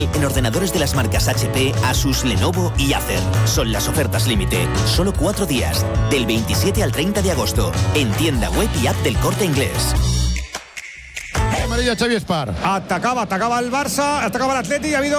En ordenadores de las marcas HP, Asus, Lenovo y Acer. Son las ofertas límite. Solo 4 días, del 27 al 30 de agosto. En tienda web y app del Corte Inglés. Amarilla, Xavi Espar. Atacaba el Barça, atacaba el Atleti y ha habido